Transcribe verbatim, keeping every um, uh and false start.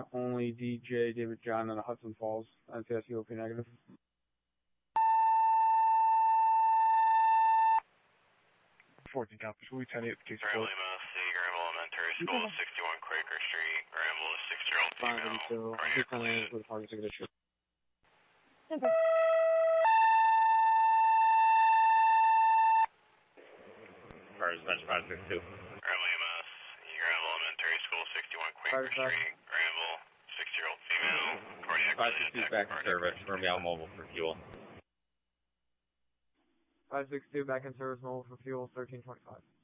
only D J David John in the Hudson Falls. N C S U O P negative. fourteen copies. Will be ten eight with case Graham Lima, City Graham Elementary School, sixty-one Quaker Street. Graham Lima, six-year-old female. So I'll be ten eight with target signature. Simple. Cars, bench five six two. Graham Lima, City Graham Elementary School, sixty-one Quaker Street. Granville, six-year-old female. Cardiac five six two back in service. Romeo mobile for fuel. five six two back in service, mobile for fuel, thirteen twenty-five.